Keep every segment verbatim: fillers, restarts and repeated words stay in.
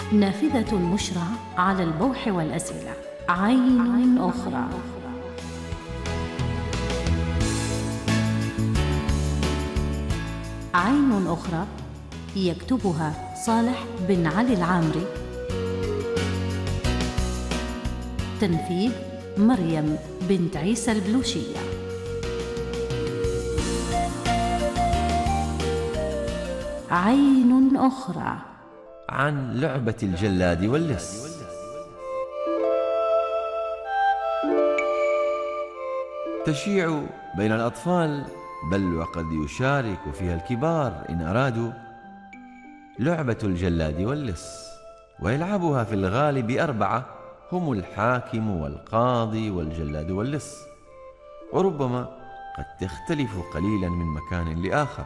نافذة مشرع على البوح والأسئلة. عين أخرى. عين أخرى يكتبها صالح بن علي العامري. تنفيذ مريم بنت عيسى البلوشية. عين أخرى. عن لعبة الجلاد واللص. تشيع بين الأطفال، بل وقد يشارك فيها الكبار إن أرادوا، لعبة الجلاد واللص، ويلعبها في الغالب أربعة هم الحاكم والقاضي والجلاد واللص، وربما قد تختلف قليلا من مكان لآخر،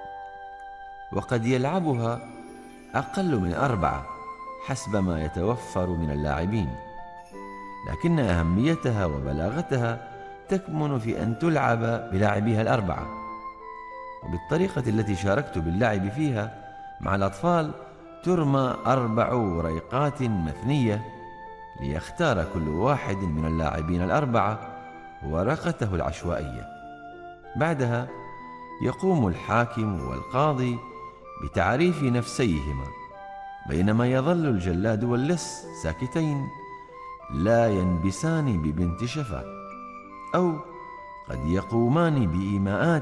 وقد يلعبها أقل من أربعة حسب ما يتوفر من اللاعبين، لكن أهميتها وبلاغتها تكمن في أن تلعب بلاعبيها الأربعة. وبالطريقة التي شاركت باللعب فيها مع الأطفال ترمى أربع وريقات مثنية ليختار كل واحد من اللاعبين الأربعة ورقته العشوائية. بعدها يقوم الحاكم والقاضي بتعريف نفسيهما، بينما يظل الجلاد واللص ساكتين لا ينبسان ببنت شفاه، أو قد يقومان بإيماءات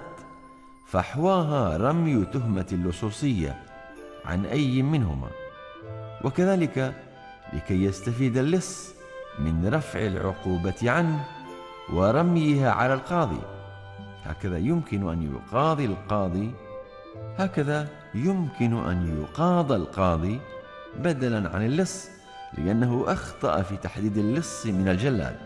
فحواها رمي تهمة اللصوصية عن أي منهما، وكذلك لكي يستفيد اللص من رفع العقوبة عنه ورميها على القاضي. هكذا يمكن أن يقاضي القاضي هكذا يمكن أن يقاضى القاضي بدلا عن اللص، لأنه أخطأ في تحديد اللص من الجلاد،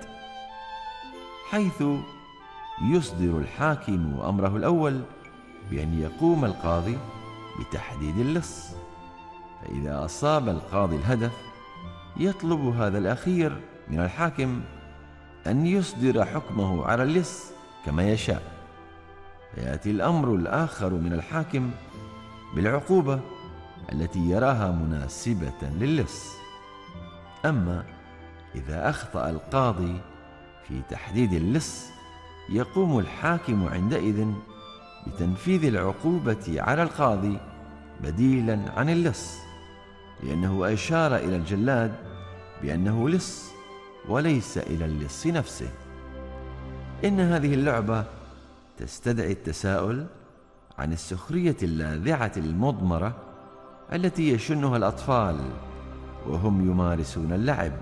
حيث يصدر الحاكم أمره الأول بأن يقوم القاضي بتحديد اللص، فإذا أصاب القاضي الهدف يطلب هذا الأخير من الحاكم أن يصدر حكمه على اللص كما يشاء، فيأتي الأمر الآخر من الحاكم بالعقوبة التي يراها مناسبة للص. أما إذا أخطأ القاضي في تحديد اللص يقوم الحاكم عندئذ بتنفيذ العقوبة على القاضي بديلا عن اللص، لأنه أشار إلى الجلاد بأنه لص وليس إلى اللص نفسه. إن هذه اللعبة تستدعي التساؤل عن السخرية اللاذعة المضمرة التي يشنها الأطفال وهم يمارسون اللعب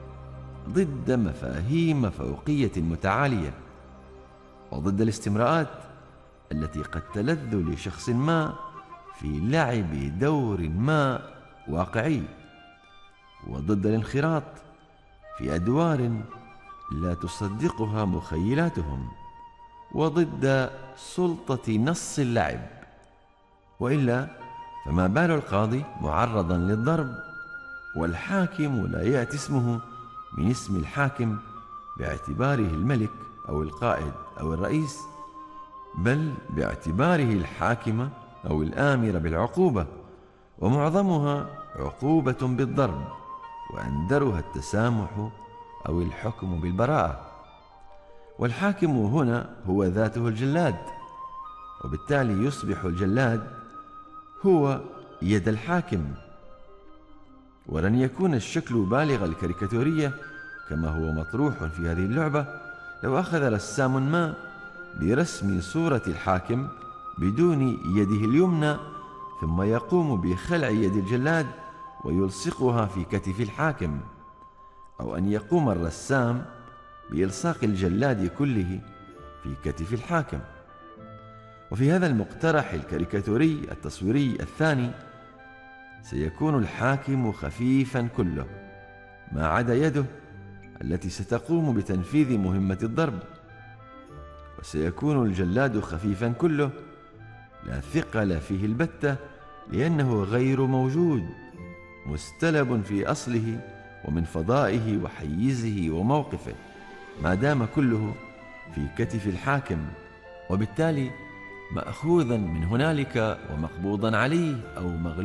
ضد مفاهيم فوقية متعالية، وضد الاستمراءات التي قد تلذ لشخص ما في لعب دور ما واقعي، وضد الانخراط في أدوار لا تصدقها مخيلاتهم، وضد سلطة نص اللعب. وإلا فما بال القاضي معرضا للضرب والحاكم لا يأتي اسمه من اسم الحاكم باعتباره الملك أو القائد أو الرئيس، بل باعتباره الحاكم أو الآمر بالعقوبة، ومعظمها عقوبة بالضرب، وأندرها التسامح أو الحكم بالبراءة. والحاكم هنا هو ذاته الجلاد، وبالتالي يصبح الجلاد هو يد الحاكم. ولن يكون الشكل بالغ الكاريكاتورية كما هو مطروح في هذه اللعبة لو أخذ رسام ما برسم صورة الحاكم بدون يده اليمنى، ثم يقوم بخلع يد الجلاد ويلصقها في كتف الحاكم، أو أن يقوم الرسام بإلصاق الجلاد كله في كتف الحاكم. وفي هذا المقترح الكاريكاتوري التصويري الثاني سيكون الحاكم خفيفا كله ما عدا يده التي ستقوم بتنفيذ مهمة الضرب، وسيكون الجلاد خفيفا كله لا ثقل فيه البتة، لأنه غير موجود، مستلب في أصله ومن فضائه وحيزه وموقفه، ما دام كله في كتف الحاكم، وبالتالي مأخوذا من هنالك ومقبوضا عليه أو مغلوبا